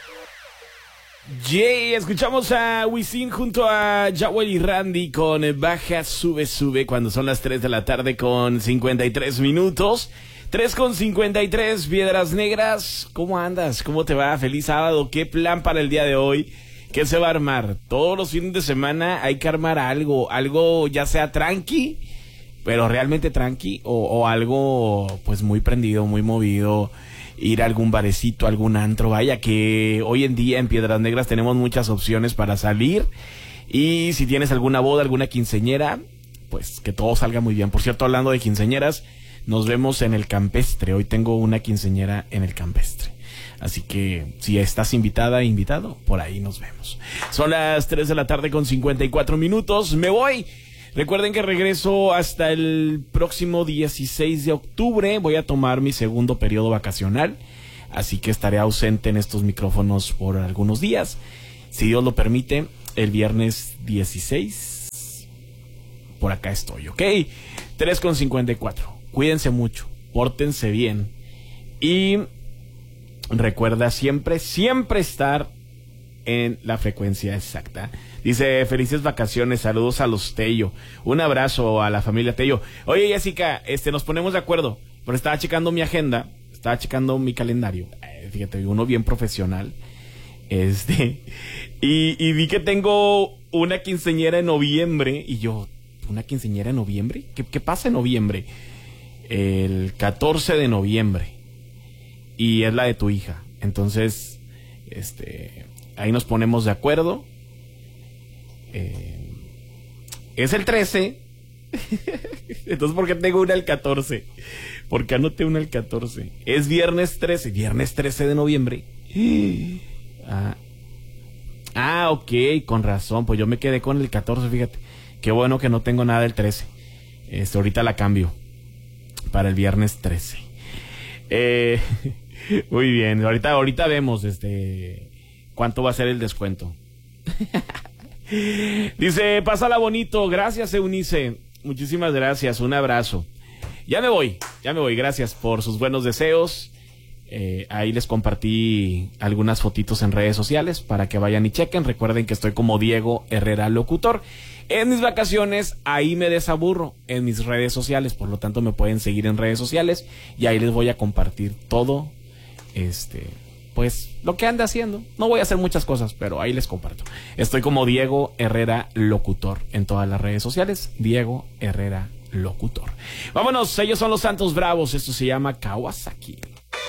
Yay, escuchamos a Wisin junto a Jawel y Randy con Baja, Sube, Sube, cuando son las 3 de la tarde con 53 minutos. 3:53, Piedras Negras. ¿Cómo andas? ¿Cómo te va? Feliz sábado. ¿Qué plan para el día de hoy? ¿Qué se va a armar? Todos los fines de semana hay que armar algo ya sea tranqui, pero realmente tranqui, o algo pues muy prendido, muy movido. Ir a algún barecito, algún antro. Vaya que hoy en día en Piedras Negras tenemos muchas opciones para salir. Y si tienes alguna boda, alguna quinceñera, pues que todo salga muy bien. Por cierto, hablando de quinceñeras, nos vemos en el Campestre. Hoy tengo una quinceñera en el Campestre. Así que si estás invitada, invitado, por ahí nos vemos. Son las 3 de la tarde con 54 minutos. Me voy. Recuerden que regreso hasta el próximo 16 de octubre. Voy a tomar mi segundo periodo vacacional. Así que estaré ausente en estos micrófonos por algunos días. Si Dios lo permite, el viernes 16, por acá estoy, ¿ok? 3:54. Cuídense mucho, pórtense bien. Y recuerda siempre estar en la frecuencia exacta. Dice, felices vacaciones, saludos a los Tello. Un abrazo a la familia Tello. Oye, Jessica, nos ponemos de acuerdo, pero estaba checando mi agenda, estaba checando mi calendario. Fíjate, uno bien profesional. Y vi que tengo una quinceañera en noviembre. Y yo, ¿una quinceañera en noviembre? ¿Qué pasa en noviembre? El 14 de noviembre. Y es la de tu hija. Entonces, ahí nos ponemos de acuerdo. Es el 13. Entonces, ¿por qué tengo una el 14? ¿Por qué anoté una el 14? Es viernes 13. Viernes 13 de noviembre. Ok, con razón. Pues yo me quedé con el 14, fíjate. Qué bueno que no tengo nada el 13. Ahorita la cambio para el viernes 13. Muy bien. Ahorita vemos cuánto va a ser el descuento. Dice, pásala bonito. Gracias, Eunice. Muchísimas gracias. Un abrazo. Ya me voy. Gracias por sus buenos deseos. Ahí les compartí algunas fotitos en redes sociales para que vayan y chequen. Recuerden que estoy como Diego Herrera Locutor. En mis vacaciones, ahí me desaburro en mis redes sociales. Por lo tanto, me pueden seguir en redes sociales y ahí les voy a compartir todo pues lo que ande haciendo. No voy a hacer muchas cosas, pero ahí les comparto. Estoy como Diego Herrera Locutor en todas las redes sociales. Diego Herrera Locutor. Vámonos, ellos son los Santos Bravos. Esto se llama Kawasaki.